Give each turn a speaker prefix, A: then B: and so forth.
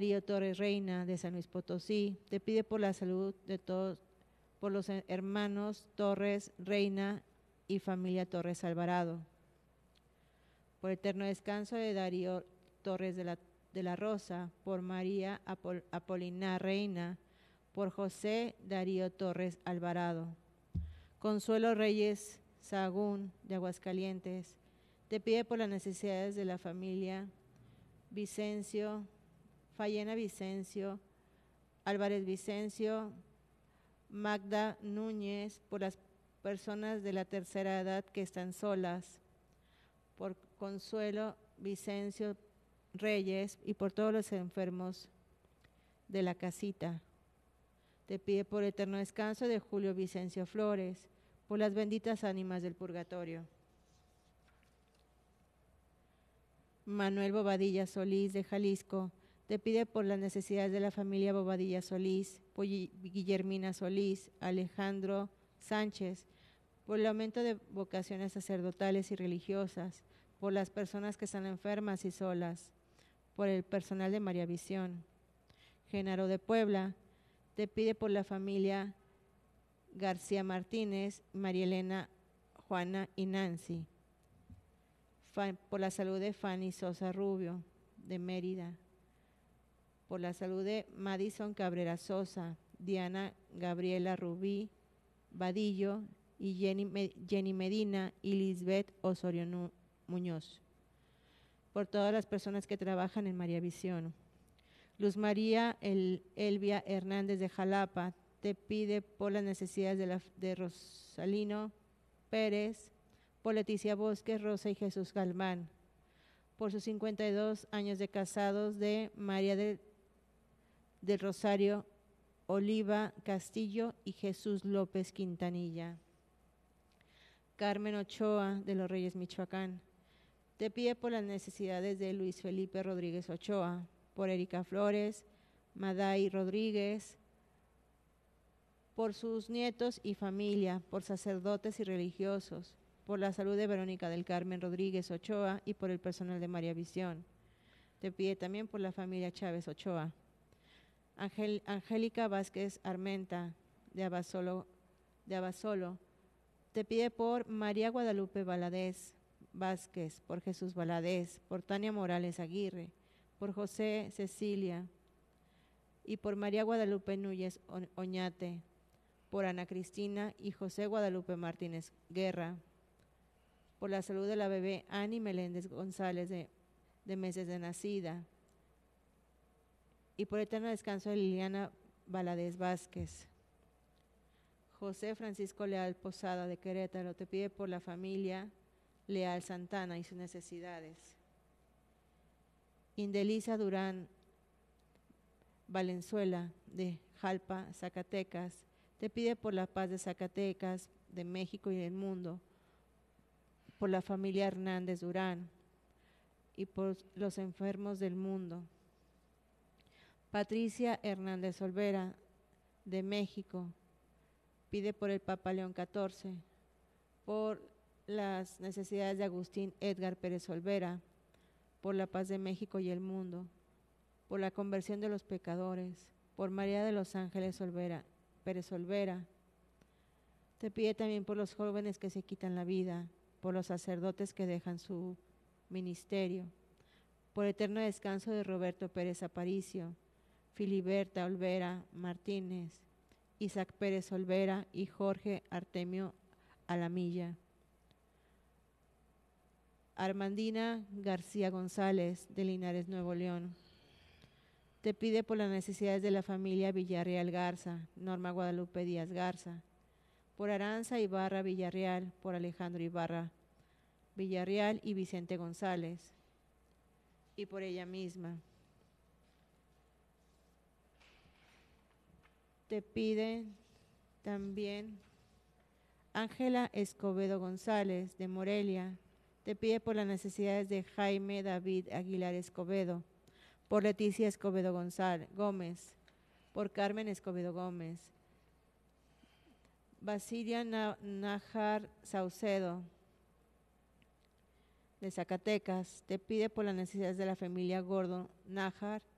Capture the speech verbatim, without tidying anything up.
A: Darío Torres Reina de San Luis Potosí, te pide por la salud de todos, por los hermanos Torres Reina y familia Torres Alvarado, por eterno descanso de Darío Torres de la, de la Rosa, por María Apol, Apolinar Reina, por José Darío Torres Alvarado. Consuelo Reyes Sagún de Aguascalientes, te pide por las necesidades de la familia Vicencio, Fallena Vicencio, Álvarez Vicencio, Magda Núñez, por las personas de la tercera edad que están solas, por Consuelo Vicencio Reyes y por todos los enfermos de la casita. Te pide por eterno descanso de Julio Vicencio Flores, por las benditas ánimas del purgatorio. Manuel Bobadilla Solís de Jalisco, te pide por las necesidades de la familia Bobadilla Solís, por Guillermina Solís, Alejandro Sánchez, por el aumento de vocaciones sacerdotales y religiosas, por las personas que están enfermas y solas, por el personal de María Visión. Genaro de Puebla, te pide por la familia García Martínez, María Elena, Juana y Nancy, por la salud de Fanny Sosa Rubio, de Mérida, por la salud de Madison Cabrera Sosa, Diana Gabriela Rubí Vadillo y Jenny, Jenny Medina y Lisbeth Osorio Muñoz, por todas las personas que trabajan en María Visión. Luz María El, Elvia Hernández de Jalapa, te pide por las necesidades de, la, de Rosalino Pérez, por Leticia Bosques, Rosa y Jesús Galván, por sus cincuenta y dos años de casados de María del, del Rosario Oliva Castillo y Jesús López Quintanilla. Carmen Ochoa de Los Reyes, Michoacán, te pide por las necesidades de Luis Felipe Rodríguez Ochoa, por Erika Flores, Maday Rodríguez, por sus nietos y familia, por sacerdotes y religiosos, por la salud de Verónica del Carmen Rodríguez Ochoa y por el personal de María Visión. Te pide también por la familia Chávez Ochoa. Angel, Angélica Vázquez Armenta de Abasolo, de Abasolo, te pide por María Guadalupe Valadez Vázquez, por Jesús Valadez, por Tania Morales Aguirre, por José Cecilia y por María Guadalupe Núñez Oñate, por Ana Cristina y José Guadalupe Martínez Guerra, por la salud de la bebé Ani Meléndez González de, de meses de nacida, y por eterno descanso de Liliana Valadez Vázquez. José Francisco Leal Posada de Querétaro, te pide por la familia Leal Santana y sus necesidades. Indelisa Durán Valenzuela de Jalpa, Zacatecas, te pide por la paz de Zacatecas, de México y del mundo, por la familia Hernández Durán y por los enfermos del mundo. Patricia Hernández Olvera de México, pide por el Papa León catorce, por las necesidades de Agustín Edgar Pérez Olvera, por la paz de México y el mundo, por la conversión de los pecadores, por María de los Ángeles Olvera, Pérez Olvera. Te pide también por los jóvenes que se quitan la vida, por los sacerdotes que dejan su ministerio, por eterno descanso de Roberto Pérez Aparicio, Filiberta Olvera Martínez, Isaac Pérez Olvera y Jorge Artemio Alamilla. Armandina García González de Linares, Nuevo León, te pide por las necesidades de la familia Villarreal Garza, Norma Guadalupe Díaz Garza, por Aranza Ibarra Villarreal, por Alejandro Ibarra Villarreal y Vicente González, y por ella misma. Te pide también Ángela Escobedo González de Morelia, te pide por las necesidades de Jaime David Aguilar Escobedo, por Leticia Escobedo González Gómez, por Carmen Escobedo Gómez, Basilia Nájar Saucedo de Zacatecas, te pide por las necesidades de la familia Gordo Nájar